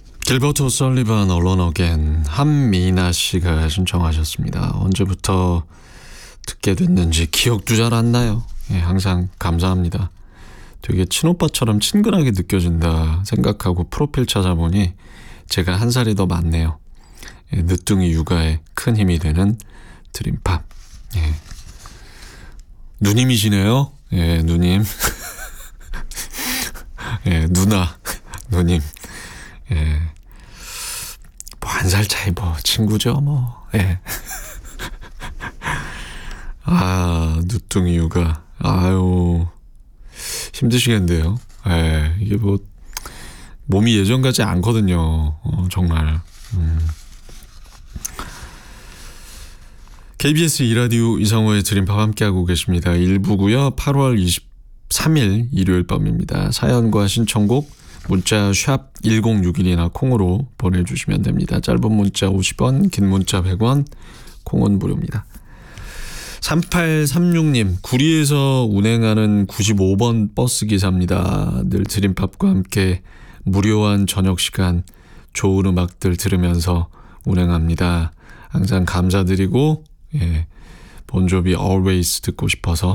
길버트 설리반 Alone Again 한미나 씨가 신청하셨습니다. 언제부터 듣게 됐는지 기억도 잘 안 나요. 예, 항상 감사합니다. 되게 친오빠처럼 친근하게 느껴진다 생각하고 프로필 찾아보니 제가 한 살이 더 많네요. 예, 늦둥이 육아에 큰 힘이 되는 드림팝. 예. 누님이시네요. 예, 누님. 예, 누나, 누님. 예. 뭐 한 살 차이 뭐 친구죠 뭐. 예. 아, 늦둥이 육아. 아유, 힘드시겠는데요. 예, 이게 뭐 몸이 예전 같지 않거든요. 정말. KBS 2라디오 이상호의 드림팝 함께하고 계십니다. 1부고요. 8월 23일 일요일 밤입니다. 사연과 신청곡 문자 샵 1061이나 콩으로 보내주시면 됩니다. 짧은 문자 50원, 긴 문자 100원, 콩은 무료입니다. 3836님, 구리에서 운행하는 95번 버스 기사입니다. 늘 드림팝과 함께 무료한 저녁 시간 좋은 음악들 들으면서 운행합니다. 항상 감사드리고, 예, 본조비 Always 듣고 싶어서